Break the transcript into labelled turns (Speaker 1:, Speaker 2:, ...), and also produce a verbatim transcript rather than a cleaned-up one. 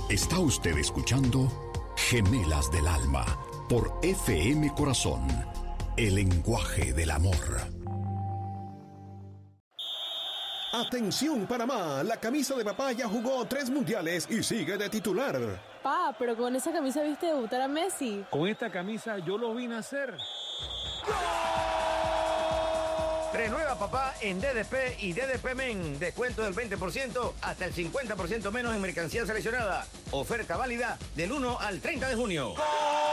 Speaker 1: Está usted escuchando Gemelas del Alma por F M Corazón, el lenguaje del amor.
Speaker 2: Atención Panamá, la camisa de papá ya jugó tres mundiales y sigue de titular.
Speaker 3: Pa, pero con esa camisa viste debutar a Messi.
Speaker 4: Con esta camisa yo lo vi nacer.
Speaker 5: Renueva papá en D D P y D D P Men. Descuento del veinte por ciento hasta el cincuenta por ciento menos en mercancía seleccionada. Oferta válida del uno al treinta de junio. ¡Gol!